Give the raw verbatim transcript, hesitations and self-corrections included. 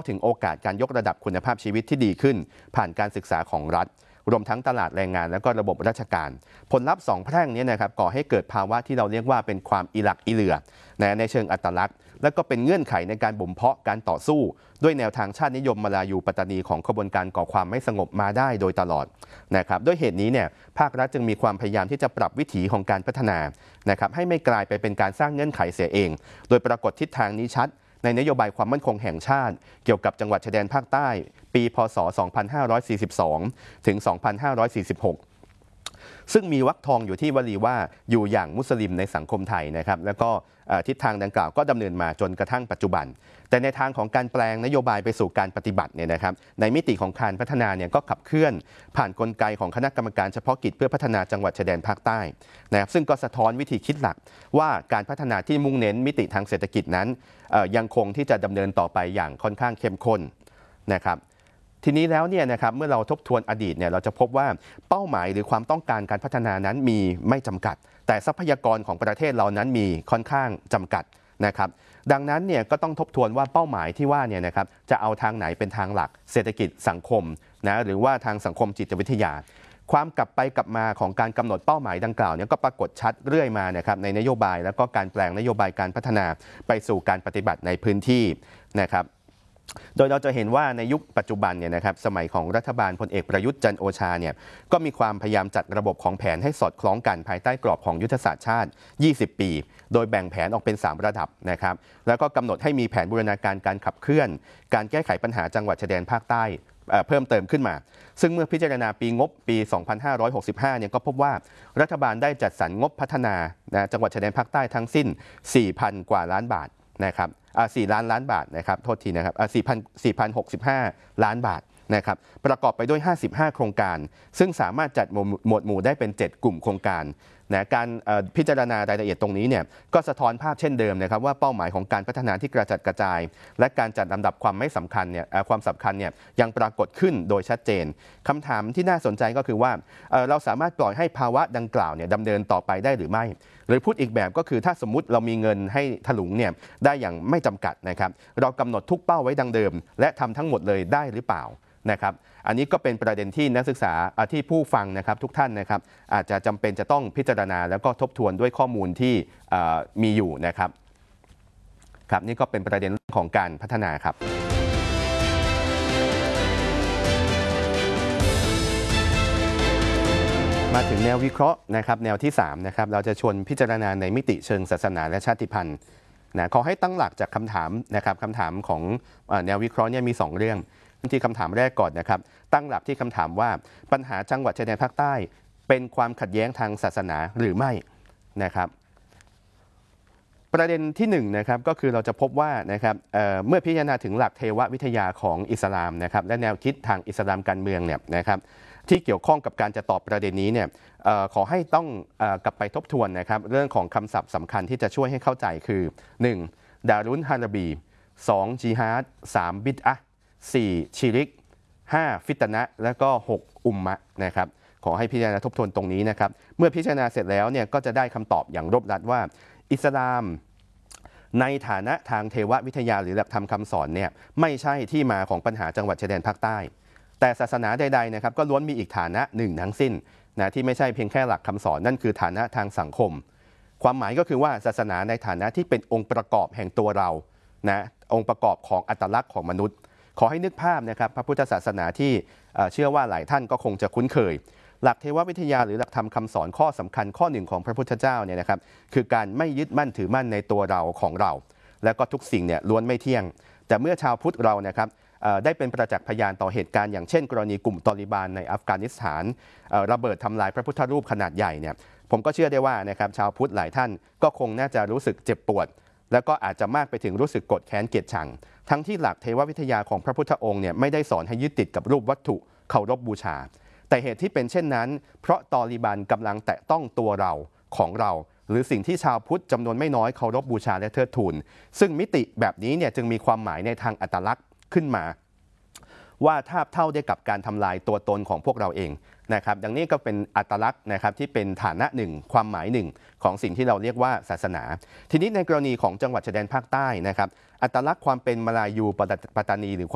ถึงโอกาสการยกระดับคุณภาพชีวิตที่ดีขึ้นผ่านการศึกษาของรัฐรวมทั้งตลาดแรงงานและก็ระบบราชการผลลัพธ์สองแพร่งนี้นะครับก่อให้เกิดภาวะที่เราเรียกว่าเป็นความอิหลักอิเหลือนะในเชิงอัตลักษณ์และก็เป็นเงื่อนไขในการบ่มเพาะการต่อสู้ด้วยแนวทางชาตินิยมมาลายูปัตตานีของขบวนการก่อความไม่สงบมาได้โดยตลอดนะครับด้วยเหตุนี้เนี่ยภาครัฐจึงมีความพยายามที่จะปรับวิถีของการพัฒนานะครับให้ไม่กลายไปเป็นการสร้างเงื่อนไขเสียเองโดยปรากฏทิศทางนี้ชัดในนโยบายความมั่นคงแห่งชาติเกี่ยวกับจังหวัดชายแดนภาคใต้ปีพ.ศ. สองพันห้าร้อยสี่สิบสอง ถึง สองพันห้าร้อยสี่สิบหก ซึ่งมีวรรคทองอยู่ที่วลีว่าอยู่อย่างมุสลิมในสังคมไทยนะครับแล้วก็ทิศทางดังกล่าวก็ดำเนินมาจนกระทั่งปัจจุบันแต่ในทางของการแปลงนโยบายไปสู่การปฏิบัติเนี่ยนะครับในมิติของการพัฒนาเนี่ยก็ขับเคลื่อนผ่านกลไกของคณะกรรมการเฉพาะกิจเพื่อพัฒนาจังหวัดชายแดนภาคใต้นะครับซึ่งก็สะท้อนวิธีคิดหลักว่าการพัฒนาที่มุ่งเน้นมิติทางเศรษฐกิจนั้นยังคงที่จะดำเนินต่อไปอย่างค่อนข้างเข้มข้นนะครับทีนี้แล้วเนี่ยนะครับเมื่อเราทบทวนอดีตเนี่ยเราจะพบว่าเป้าหมายหรือความต้องการการพัฒนานั้นมีไม่จำกัดแต่ทรัพยากรของประเทศเรานั้นมีค่อนข้างจำกัดนะครับดังนั้นเนี่ยก็ต้องทบทวนว่าเป้าหมายที่ว่าเนี่ยนะครับจะเอาทางไหนเป็นทางหลักเศรษฐกิจสังคมนะหรือว่าทางสังคมจิตวิทยาความกลับไปกลับมาของการกำหนดเป้าหมายดังกล่าวเนี่ยก็ปรากฏชัดเรื่อยมานะครับในนโยบายแล้วก็การแปลงนโยบายการพัฒนาไปสู่การปฏิบัติในพื้นที่นะครับโดยเราจะเห็นว่าในยุคปัจจุบันเนี่ยนะครับสมัยของรัฐบาลพลเอกประยุทธ์จันทร์โอชาเนี่ยก็มีความพยายามจัดระบบของแผนให้สอดคล้องกันภายใต้กรอบของยุทธศาสตร์ชาติยี่สิบปีโดยแบ่งแผนออกเป็นสามระดับนะครับแล้วก็กำหนดให้มีแผนบูรณาการการขับเคลื่อนการแก้ไขปัญหาจังหวัดชายแดนภาคใต้เพิ่มเติมขึ้นมาซึ่งเมื่อพิจารณาปีงบปีสองพันห้าร้อยหกสิบห้าเนี่ยก็พบว่ารัฐบาลได้จัดสรรงบพัฒนาจังหวัดชายแดนภาคใต้ทั้งสิ้น สี่พัน กว่าล้านบาทนะครับสี่ล้านล้านบาทนะครับโทษทีนะครับสี่พัน สี่พันหกสิบห้าล้านบาทนะครับประกอบไปด้วยห้าสิบห้าโครงการซึ่งสามารถจัดหมวดหมู่ได้เป็นเจ็ดกลุ่มโครงการนะการพิจารณารายละเอียดตรงนี้เนี่ยก็สะท้อนภาพเช่นเดิมนะครับว่าเป้าหมายของการพัฒนาที่กระจัดกระจายและการจัดลำดับความไม่สำคัญเนี่ยความสำคัญเนี่ยยังปรากฏขึ้นโดยชัดเจนคำถามที่น่าสนใจก็คือว่าเราสามารถปล่อยให้ภาวะดังกล่าวเนี่ยดำเนินต่อไปได้หรือไม่หรือพูดอีกแบบก็คือถ้าสมมุติเรามีเงินให้ถลุงเนี่ยได้อย่างไม่จำกัดนะครับเรากำหนดทุกเป้าไว้ดังเดิมและทำทั้งหมดเลยได้หรือเปล่านะครับอันนี้ก็เป็นประเด็นที่นักศึกษาที่ผู้ฟังนะครับทุกท่านนะครับอาจจะจำเป็นจะต้องพิจารณาแล้วก็ทบทวนด้วยข้อมูลที่มีอยู่นะครับครับนี่ก็เป็นประเด็นของการพัฒนาครับมาถึงแนววิเคราะห์นะครับแนวที่สามนะครับเราจะชวนพิจารณาในมิติเชิงศาสนาและชาติพันธุ์นะขอให้ตั้งหลักจากคำถามนะครับคำถามของแนววิเคราะห์เนี่ยมีสองเรื่องที่คำถามแรกก่อนนะครับตั้งหลักที่คำถามว่าปัญหาจังหวัดชายแดนภาคใต้เป็นความขัดแย้งทางศาสนาหรือไม่นะครับประเด็นที่หนึ่งนะครับก็คือเราจะพบว่านะครับ เ, เมื่อพิจารณาถึงหลักเทววิทยาของอิสลามนะครับและแนวคิดทางอิสลามการเมืองเนี่ยนะครับที่เกี่ยวข้องกับการจะตอบประเด็นนี้เนี่ยขอให้ต้องกลับไปทบทวนนะครับเรื่องของคำศัพท์สำคัญที่จะช่วยให้เข้าใจคือหนึ่งดารุนฮาราบีสองจิฮาดสามบิดอะห์สี่ชิริกห้าฟิตนะและก็หกอุมมะนะครับขอให้พิจารณาทบทวนตรงนี้นะครับเมื่อพิจารณาเสร็จแล้วเนี่ยก็จะได้คำตอบอย่างรวบรัดว่าอิสลามในฐานะทางเทววิทยาหรือหลักธรรมคำสอนเนี่ยไม่ใช่ที่มาของปัญหาจังหวัดชายแดนภาคใต้แต่ศาสนาใดๆนะครับก็ล้วนมีอีกฐานะหนึ่งทั้งสิ้นนะที่ไม่ใช่เพียงแค่หลักคำสอนนั่นคือฐานะทางสังคมความหมายก็คือว่าศาสนาในฐานะที่เป็นองค์ประกอบแห่งตัวเรานะองค์ประกอบของอัตลักษณ์ของมนุษย์ขอให้นึกภาพนะครับพระพุทธศาสนาที่เชื่อว่าหลายท่านก็คงจะคุ้นเคยหลักเทววิทยาหรือหลักธรรมคำสอนข้อสำคัญข้อหนึ่งของพระพุทธเจ้าเนี่ยนะครับคือการไม่ยึดมั่นถือมั่นในตัวเราของเราและก็ทุกสิ่งเนี่ยล้วนไม่เที่ยงแต่เมื่อชาวพุทธเรานะครับได้เป็นประจักษ์พยานต่อเหตุการณ์อย่างเช่นกรณีกลุ่มตอลิบานในอัฟกานิสถานระเบิดทำลายพระพุทธรูปขนาดใหญ่เนี่ยผมก็เชื่อได้ว่านะครับชาวพุทธหลายท่านก็คงน่าจะรู้สึกเจ็บปวดแล้วก็อาจจะมากไปถึงรู้สึกโกรธแค้นเกลียดชังทั้งที่หลักเทววิทยาของพระพุทธองค์เนี่ยไม่ได้สอนให้ยึดติดกับรูปวัตถุเคารพบูชาแต่เหตุที่เป็นเช่นนั้นเพราะตอลิบันกำลังแตะต้องตัวเราของเราหรือสิ่งที่ชาวพุทธจำนวนไม่น้อยเคารพบูชาและเทิดทูนซึ่งมิติแบบนี้เนี่ยจึงมีความหมายในทางอัตลักษณ์ขึ้นมาว่าทาบเท่าได้กับการทำลายตัวตนของพวกเราเองนะครับดังนี้ก็เป็นอัตลักษณ์นะครับที่เป็นฐานะหนึ่งความหมายหนึ่งของสิ่งที่เราเรียกว่าศาสนาทีนี้ในกรณีของจังหวัดชายแดนภาคใต้นะครับอัตลักษณ์ความเป็นมลายูปัตตานีหรือ